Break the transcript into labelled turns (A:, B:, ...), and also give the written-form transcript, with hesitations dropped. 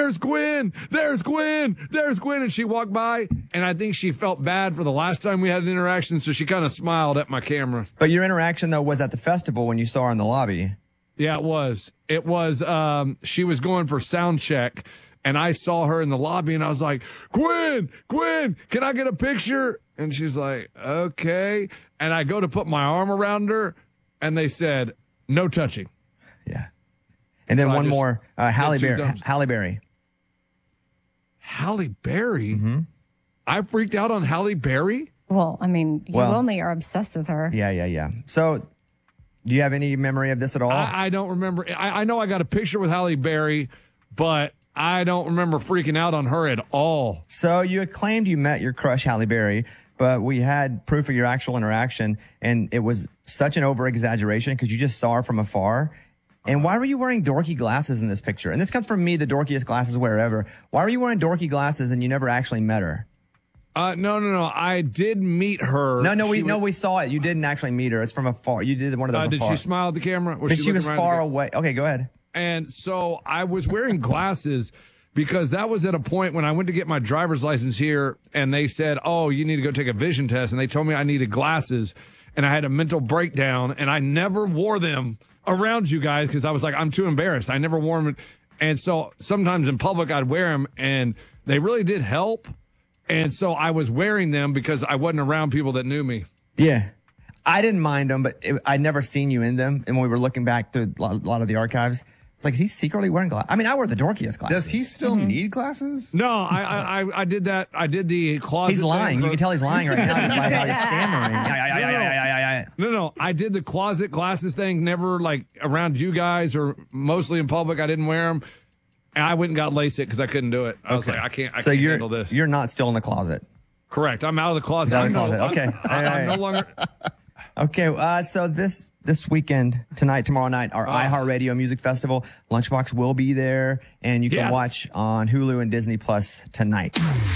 A: there's Gwen, there's Gwen, there's Gwen. And she walked by, and I think she felt bad for the last time we had an interaction, so she kind of smiled at my camera.
B: But your interaction, though, was at the festival when you saw her in the lobby.
A: Yeah, it was. It was, she was going for sound check, and I saw her in the lobby, and I was like, Gwen, can I get a picture? And she's like, okay. And I go to put my arm around her, and they said, no touching.
B: Yeah. And then
A: So
B: one more, Halle Berry.
A: Halle Berry?
B: Mm-hmm.
A: I freaked out on Halle Berry?
C: Well, I mean, you only are obsessed with her.
B: Yeah. So do you have any memory of this at all?
A: I don't remember. I know I got a picture with Halle Berry, but I don't remember freaking out on her at all.
B: So you had claimed you met your crush, Halle Berry, but we had proof of your actual interaction, and it was such an over-exaggeration because you just saw her from afar. And why were you wearing dorky glasses in this picture? And this comes from me, the dorkiest glasses wearer ever. Why were you wearing dorky glasses and you never actually met her?
A: No. I did meet her.
B: We saw it. You didn't actually meet her. It's from afar. You did one of those
A: Did
B: afar.
A: she smile at the camera?
B: She was far away. Okay, go ahead.
A: And so I was wearing glasses because that was at a point when I went to get my driver's license here, and they said, oh, you need to go take a vision test. And they told me I needed glasses, and I had a mental breakdown, and I never wore them around you guys because I was like, I'm too embarrassed. I never wore them. And so sometimes in public I'd wear them, and they really did help. And so I was wearing them because I wasn't around people that knew me.
B: Yeah. I didn't mind them, but I'd never seen you in them. And when we were looking back through a lot of the archives, it's like, is he secretly wearing glasses? I mean, I wear the dorkiest glasses.
D: Does he still need glasses?
A: No, I did that. I did the closet.
B: He's lying. You can tell he's lying right now by how he's stammering.
A: No. I did the closet glasses thing. Never like around you guys or mostly in public. I didn't wear them. And I went and got LASIK because I couldn't do it. I was like, I can't handle this.
B: You're not still in the closet.
A: Correct. I'm out of the closet.
B: Okay.
A: I'm no longer.
B: Okay, so this weekend, tonight, tomorrow night, our iHeartRadio Music Festival, Lunchbox will be there, and you can watch on Hulu and Disney Plus tonight.